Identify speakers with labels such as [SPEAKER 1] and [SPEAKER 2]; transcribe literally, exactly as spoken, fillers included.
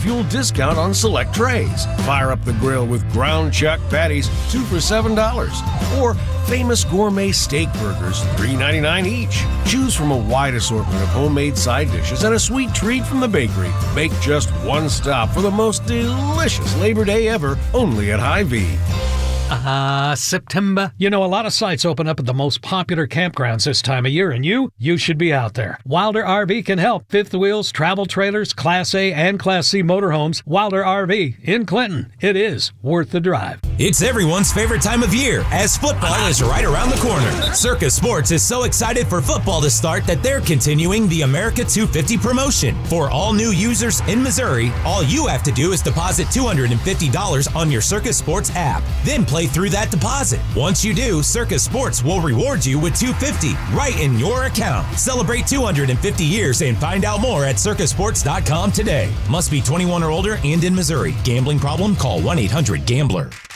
[SPEAKER 1] fuel discount on select trays. Fire up the grill with ground chuck patties, two for seven dollars. Or famous gourmet steak burgers, three ninety-nine each. Choose from a wide assortment of homemade side dishes and a sweet treat from the bakery. Make just one stop for the most delicious Labor Day ever, only at Hy-Vee.
[SPEAKER 2] Ah, uh, September. You know, a lot of sites open up at the most popular campgrounds this time of year, and you, you should be out there. Wilder R V can help. Fifth wheels, travel trailers, Class A and Class C motorhomes. Wilder R V in Clinton. It is worth the drive.
[SPEAKER 3] It's everyone's favorite time of year, as football is right around the corner. Circus Sports is so excited for football to start that they're continuing the America two fifty promotion. For all new users in Missouri, all you have to do is deposit two hundred fifty dollars on your Circus Sports app. Then play through that deposit. Once you do, Circus Sports will reward you with two hundred fifty dollars right in your account. Celebrate two hundred fifty years and find out more at circus sports dot com today. Must be twenty-one or older and in Missouri. Gambling problem? Call one eight hundred gambler.